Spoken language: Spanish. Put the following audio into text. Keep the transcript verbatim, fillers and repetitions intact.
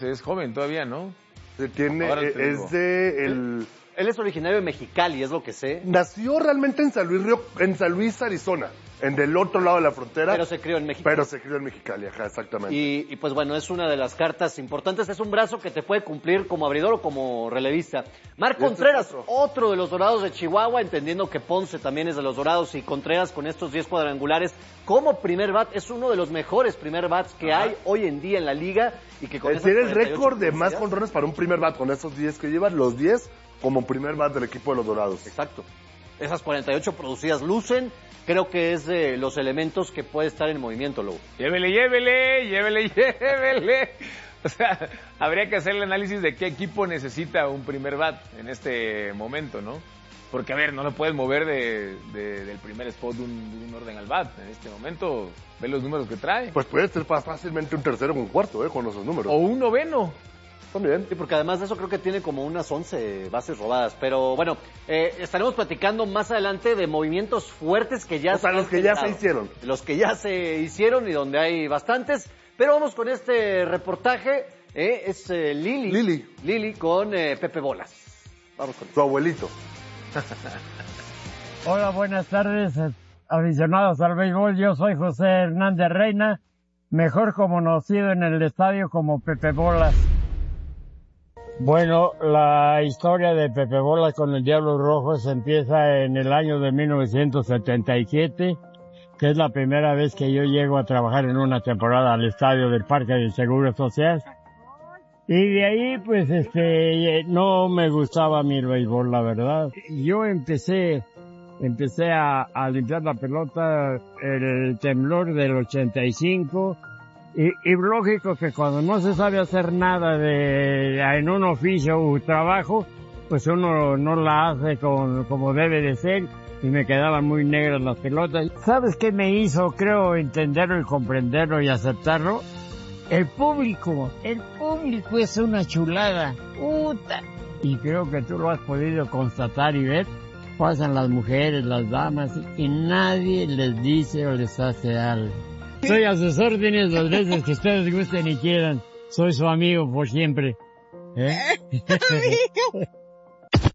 Es joven todavía, ¿no? Se tiene, eh, es de el... Él es originario de Mexicali, es lo que sé. Nació realmente en San Luis, Río, en San Luis, Arizona, en del otro lado de la frontera. Pero se crió en México. Pero se crió en Mexicali, ajá, exactamente. Y, y pues bueno, es una de las cartas importantes. Es un brazo que te puede cumplir como abridor o como relevista. Marc Contreras, otro. otro de los Dorados de Chihuahua, entendiendo que Ponce también es de los Dorados, y Contreras con estos diez cuadrangulares como primer bat, es uno de los mejores primer bats que ajá. hay hoy en día en la liga. Y que con tiene el récord de más jonrones para un primer bat con esos diez que llevan, los diez como primer bat del equipo de los Dorados. Exacto. Esas cuarenta y ocho producidas lucen. Creo que es de los elementos que puede estar en movimiento, Lobo. Llévele, llévele, llévele, llévele. O sea, habría que hacer el análisis de qué equipo necesita un primer bat en este momento, ¿no? Porque, a ver, no lo puedes mover de, de, del primer spot de un, de un orden al bat. En este momento, ve los números que trae. Pues puede ser fácilmente un tercero o un cuarto, ¿eh? Con esos números. O un noveno. También. Sí, porque además de eso creo que tiene como unas once bases robadas. Pero bueno, eh, estaremos platicando más adelante de movimientos fuertes que ya o sea, se los que intentado. ya se hicieron. Los que ya se hicieron y donde hay bastantes. Pero vamos con este reportaje. Eh, es eh, Lili. Lili. Lili con eh, Pepe Bolas. Vamos con su abuelito. Hola, buenas tardes, aficionados al béisbol. Yo soy José Hernández Reina, mejor conocido en el estadio como Pepe Bolas. Bueno, la historia de Pepe Bolas con el Diablos Rojos empieza en el año de mil novecientos setenta y siete, que es la primera vez que yo llego a trabajar en una temporada al estadio del Parque del Seguro Social. Y de ahí, pues, este, no me gustaba a mí el béisbol, la verdad. Yo empecé, empecé a, a limpiar la pelota, el temblor del ochenta y cinco, y, y lógico que cuando no se sabe hacer nada de, en un oficio o trabajo, pues uno no la hace con, como debe de ser, y me quedaban muy negras las pelotas. ¿Sabes qué me hizo, creo, entenderlo y comprenderlo y aceptarlo? El público, el público es una chulada, puta. Y creo que tú lo has podido constatar y ver. Pasan las mujeres, las damas, y nadie les dice o les hace algo. Soy a sus órdenes las veces que ustedes gusten y quieran. Soy su amigo por siempre. ¿Eh?